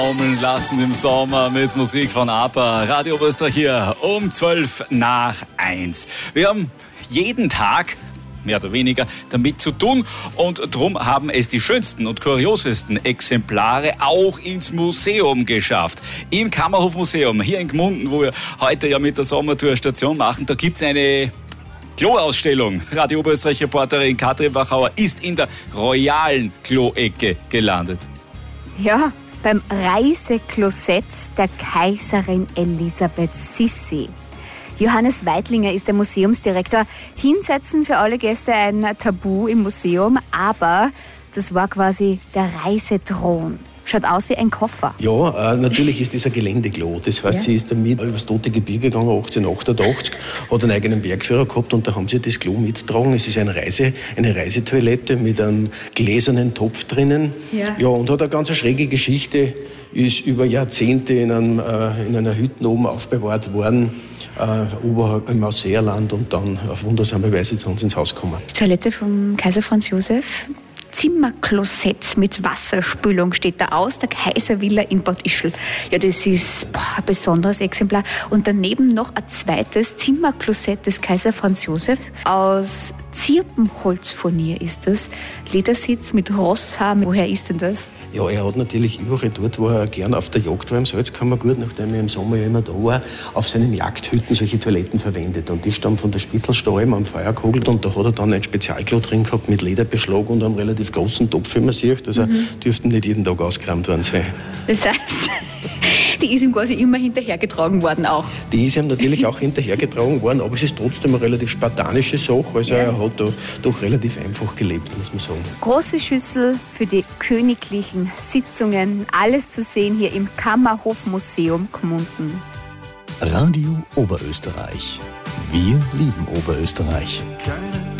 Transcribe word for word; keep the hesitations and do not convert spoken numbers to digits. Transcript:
Baumeln lassen im Sommer mit Musik von ABBA. Radio Oberösterreich hier um zwölf nach eins. Wir haben jeden Tag mehr oder weniger damit zu tun und darum haben es die schönsten und kuriosesten Exemplare auch ins Museum geschafft. Im Kammerhofmuseum hier in Gmunden, wo wir heute ja mit der Sommertour Station machen, da gibt es eine Klo-Ausstellung. Radio Oberösterreich-Reporterin Katrin Wachauer ist in der royalen Klo-Ecke gelandet. Ja, beim Reiseklosett der Kaiserin Elisabeth Sissi. Johannes Weidlinger ist der Museumsdirektor. Hinsetzen für alle Gäste ein Tabu im Museum, aber das war quasi der Reisethron. Schaut aus wie ein Koffer. Ja, äh, natürlich ist das ein Geländeklo. Das heißt, ja. Sie ist damit übers Tote Gebirge gegangen, achtzehnhundertachtundachtzig, hat einen eigenen Bergführer gehabt und da haben sie das Klo mitgetragen. Es ist eine, Reise, eine Reisetoilette mit einem gläsernen Topf drinnen. Ja. Ja, und hat eine ganz schräge Geschichte, ist über Jahrzehnte in, einem, äh, in einer Hütte oben aufbewahrt worden. Äh, oberhalb im Ausseerland und dann auf wundersame Weise zu uns ins Haus gekommen. Die Toilette vom Kaiser Franz Josef. Zimmerklosett mit Wasserspülung steht da aus der Kaiservilla in Bad Ischl. Ja, das ist boah, ein besonderes Exemplar. Und daneben noch ein zweites Zimmerklosett des Kaiser Franz Josef. Aus Zirpenholzfurnier ist das. Ledersitz mit Rosshaar. Woher ist denn das? Ja, er hat natürlich überall dort, wo er gern auf der Jagd war im Salzkammergut, nachdem er im Sommer ja immer da war, auf seinen Jagdhütten solche Toiletten verwendet. Und die stammen von der Spitzelstallem am Feuer gehobelt und da hat er dann ein Spezialklo drin gehabt mit Lederbeschlag und einem relativ großen Topf, wie man sieht. Also mhm. dürften nicht jeden Tag ausgerammt worden sein. Das heißt, die ist ihm quasi immer hinterhergetragen worden auch? Die ist ihm natürlich auch hinterhergetragen worden, aber es ist trotzdem eine relativ spartanische Sache. Also ja. Er hat da doch relativ einfach gelebt, muss man sagen. Große Schüssel für die königlichen Sitzungen. Alles zu sehen hier im Kammerhofmuseum Gmunden. Radio Oberösterreich. Wir lieben Oberösterreich. Keine